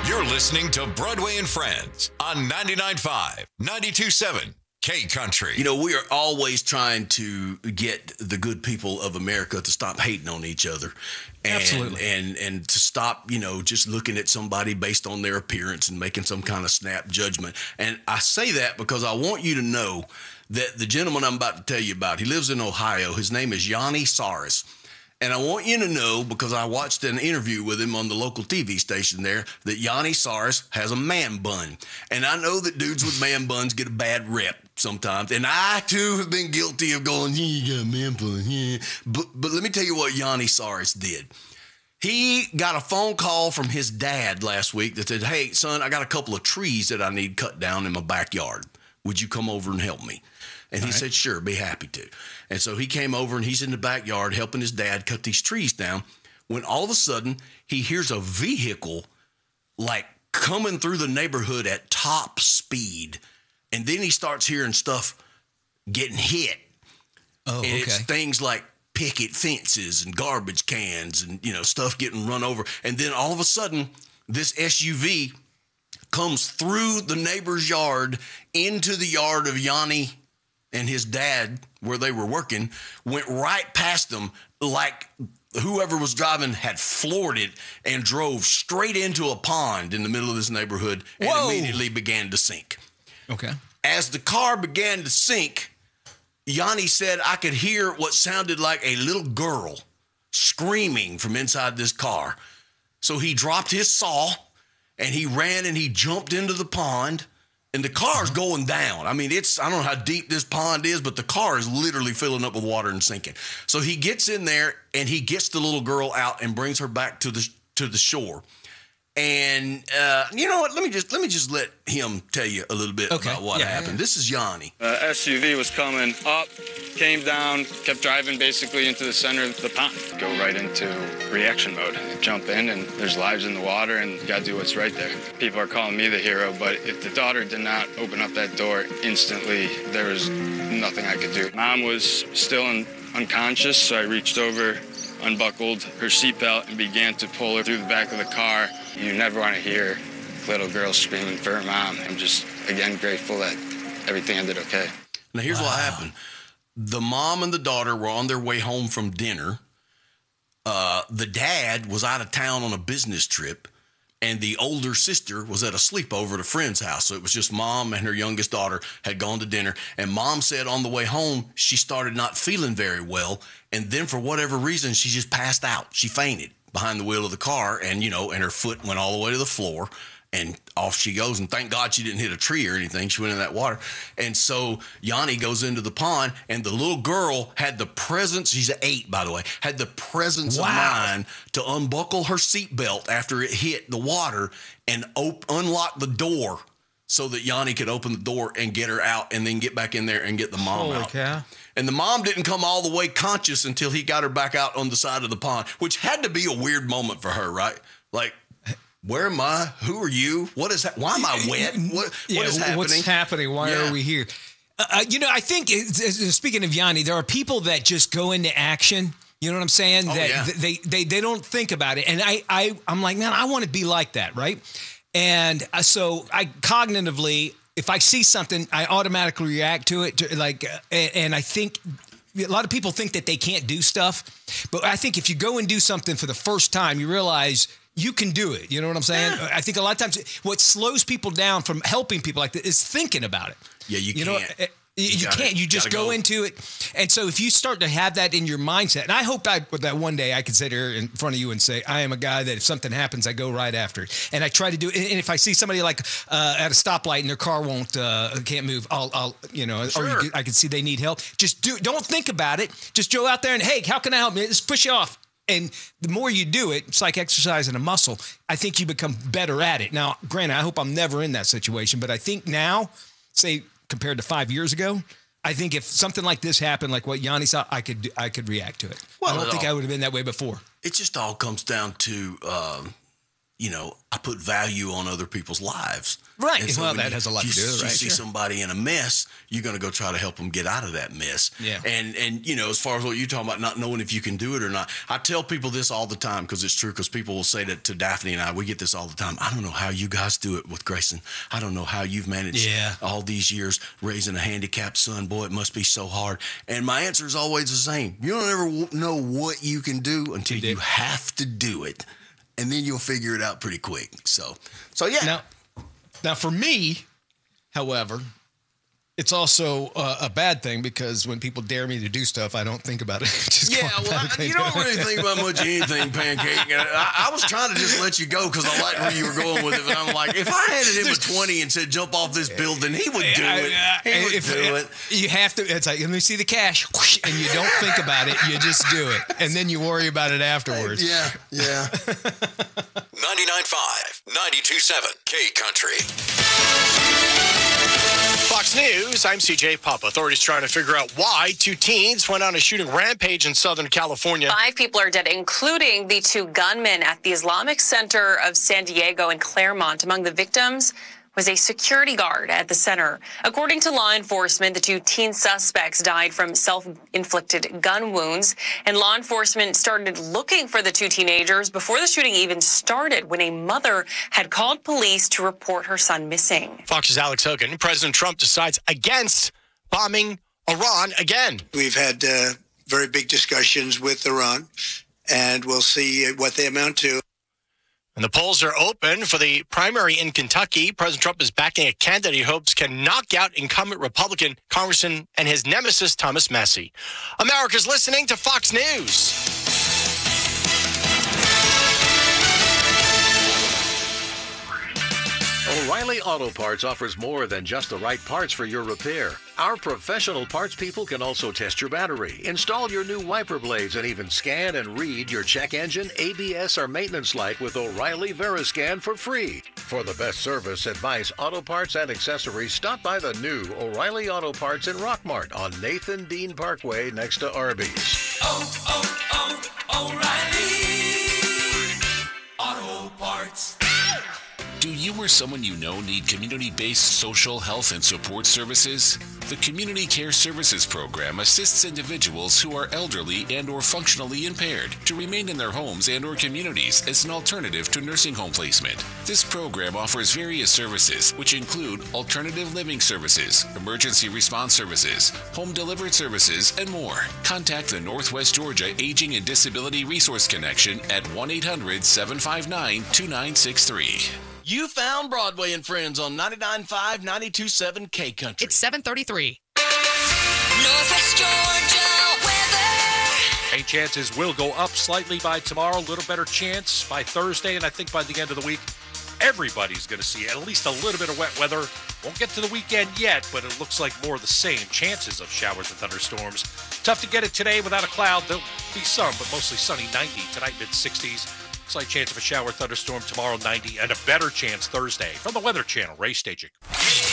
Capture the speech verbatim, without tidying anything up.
You're listening to Broadway and Friends on ninety-nine point five, ninety-two point seven K Country. You know, we are always trying to get the good people of America to stop hating on each other. And, Absolutely. And, and to stop, you know, just looking at somebody based on their appearance and making some kind of snap judgment. And I say that because I want you to know that the gentleman I'm about to tell you about, he lives in Ohio. His name is Yanni Saris. And I want you to know, because I watched an interview with him on the local T V station there, that Yanni Saris has a man bun. And I know that dudes with man buns get a bad rep sometimes. And I, too, have been guilty of going, yeah, you got a man bun, yeah. But, but let me tell you what Yanni Saris did. He got a phone call from his dad last week that said, hey, son, I got a couple of trees that I need cut down in my backyard. Would you come over and help me? And he right. said, sure, be happy to. And so he came over and he's in the backyard helping his dad cut these trees down when all of a sudden he hears a vehicle like coming through the neighborhood at top speed. And then he starts hearing stuff getting hit. Oh, and okay. It's things like picket fences and garbage cans and, you know, stuff getting run over. And then all of a sudden this S U V comes through the neighbor's yard into the yard of Yanni and his dad, where they were working, went right past them like whoever was driving had floored it and drove straight into a pond in the middle of this neighborhood and Whoa. immediately began to sink. Okay. As the car began to sink, Yanni said, I could hear what sounded like a little girl screaming from inside this car. So he dropped his saw and he ran and he jumped into the pond. And the car's going down. I mean, it's, I don't know how deep this pond is, but the car is literally filling up with water and sinking. So he gets in there and he gets the little girl out and brings her back to the to the shore. And uh, you know what? Let me just let me just let him tell you a little bit okay. about what yeah, happened. Yeah. This is Yanni. Uh, S U V was coming up, came down, kept driving basically into the center of the pond. Go right into reaction mode. Jump in, and there's lives in the water, and you got to do what's right there. People are calling me the hero, but if the daughter did not open up that door instantly, there was nothing I could do. Mom was still in, unconscious, so I reached over, unbuckled her seatbelt, and began to pull her through the back of the car. You never want to hear little girls screaming for her mom. I'm just, again, grateful that everything ended okay. Now, here's wow. what happened. The mom and the daughter were on their way home from dinner. Uh, the dad was out of town on a business trip, and the older sister was at a sleepover at a friend's house. So it was just mom and her youngest daughter had gone to dinner. And mom said on the way home, she started not feeling very well. And then for whatever reason, she just passed out. She fainted behind the wheel of the car, and, you know, and her foot went all the way to the floor. And off she goes. And thank God she didn't hit a tree or anything. She went in that water. And so Yanni goes into the pond, and the little girl had the presence, she's eight, by the way, had the presence wow. of mind to unbuckle her seatbelt after it hit the water and op- unlock the door so that Yanni could open the door and get her out and then get back in there and get the mom Holy out. cow. And the mom didn't come all the way conscious until he got her back out on the side of the pond, which had to be a weird moment for her, right? Like, where am I? Who are you? What is that? Why am I wet? What, yeah, what is happening? What's happening? Why yeah. are we here? Uh, you know, I think, speaking of Yanni, there are people that just go into action. You know what I'm saying? Oh, that yeah. they, they they don't think about it. And I, I, I'm like, man, I want to be like that, right? And so I cognitively, if I see something, I automatically react to it. To, like, uh, and I think a lot of people think that they can't do stuff. But I think if you go and do something for the first time, you realize you can do it. You know what I'm saying? Yeah. I think a lot of times what slows people down from helping people like this is thinking about it. Yeah, you, You can't. know, uh, you, you gotta- can't. You just gotta go go. into it. And so if you start to have that in your mindset, and I hope I, that one day I could sit here in front of you and say, I am a guy that if something happens, I go right after it. And I try to do it. And if I see somebody like uh, at a stoplight and their car won't, uh, can't move, I'll, I'll you know, Sure. or you could, I can see they need help. Just do, don't think about it. Just go out there and, hey, how can I help you? Just push you off. And the more you do it, it's like exercising a muscle. I think you become better at it. Now, granted, I hope I'm never in that situation, but I think now, say compared to five years ago, I think if something like this happened, like what Yanni saw, I could I could react to it. Well, I don't it think all- I would have been that way before. It just all comes down to um, you know, I put value on other people's lives. Right. And so Well, when that you- has a lot you, to do with it, you right? see Sure. somebody in a mess, you're going to go try to help them get out of that mess. Yeah. And, and, you know, as far as what you're talking about, not knowing if you can do it or not, I tell people this all the time because it's true, because people will say that to Daphne and I, we get this all the time. I don't know how you guys do it with Grayson. I don't know how you've managed Yeah. all these years raising a handicapped son. Boy, it must be so hard. And my answer is always the same. You don't ever w- know what you can do until you, do. have to do it. And then you'll figure it out pretty quick. So, so yeah. Now, now for me, however, it's also uh, a bad thing because when people dare me to do stuff, I don't think about it. Just Yeah, go well, I, automatically you do don't it. really think about much of anything, Pancake. And I, I was trying to just let you go because I liked where you were going with it. But I'm like, if I handed him a twenty and said jump off this building, he would do I- it. I- He would if- do it. You have to. It's like, let me see the cash, whoosh, and you don't think about it. You just do it, and then you worry about it afterwards. Yeah, yeah. ninety-nine point five, ninety-two point seven K Country. Fox News, I'm C J Papa. Authorities trying to figure out why two teens went on a shooting rampage in Southern California. Five people are dead, including the two gunmen at the Islamic Center of San Diego and Claremont. Among the victims was a security guard at the center. According to law enforcement, the two teen suspects died from self-inflicted gun wounds, and law enforcement started looking for the two teenagers before the shooting even started, when a mother had called police to report her son missing. Fox's Alex Hogan. President Trump decides against bombing Iran again. We've had uh, very big discussions with Iran, and we'll see what they amount to. And the polls are open for the primary in Kentucky. President Trump is backing a candidate he hopes can knock out incumbent Republican Congressman and his nemesis, Thomas Massie. America's listening to Fox News. O'Reilly Auto Parts offers more than just the right parts for your repair. Our professional parts people can also test your battery, install your new wiper blades, and even scan and read your check engine, A B S, or maintenance light with O'Reilly Veriscan for free. For the best service, advice, auto parts, and accessories, stop by the new O'Reilly Auto Parts in Rockmart on Nathan Dean Parkway next to Arby's. Oh, oh, oh, O'Reilly Auto Parts. Do you or someone you know need community-based social health and support services? The Community Care Services Program assists individuals who are elderly and or functionally impaired to remain in their homes and or communities as an alternative to nursing home placement. This program offers various services, which include alternative living services, emergency response services, home-delivered services, and more. Contact the Northwest Georgia Aging and Disability Resource Connection at one eight hundred, seven five nine, two nine six three. You found Broadway and Friends on ninety-nine point five, ninety-two point seven K Country. It's seven thirty-three. Northwest Georgia weather. Rain chances will go up slightly by tomorrow, a little better chance by Thursday, and I think by the end of the week, everybody's going to see at least a little bit of wet weather. Won't get to the weekend yet, but it looks like more of the same. Chances of showers and thunderstorms. Tough to get it today without a cloud. There'll be some, but mostly sunny. ninety tonight, mid sixties. Slight chance of a shower thunderstorm tomorrow, ninety, and a better chance Thursday. From the Weather Channel, Ray Stagik.